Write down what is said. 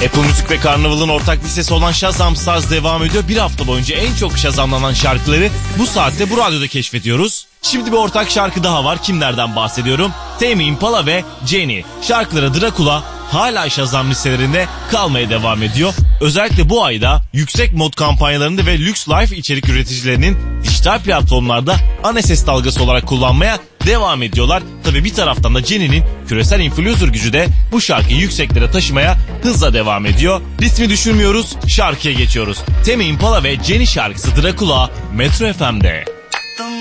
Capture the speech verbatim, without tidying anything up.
Apple Müzik ve Carnival'ın ortak listesi olan Shazam Stars devam ediyor. Bir hafta boyunca en çok şazamlanan şarkıları bu saatte bu radyoda keşfediyoruz. Şimdi bir ortak şarkı daha var. Kimlerden bahsediyorum? Tame Impala ve Jenny. Şarkıları Dracula hala Shazam listelerinde kalmaya devam ediyor. Özellikle bu ayda yüksek mod kampanyalarında ve lüks life içerik üreticilerinin dijital platformlarda ana ses dalgası olarak kullanmaya devam ediyorlar. Tabi bir taraftan da Jenny'nin küresel influencer gücü de bu şarkıyı yükseklere taşımaya hızla devam ediyor. Ritmi düşürmüyoruz, şarkıya geçiyoruz. Tame Impala ve Jenny şarkısı Dracula Metro F M'de.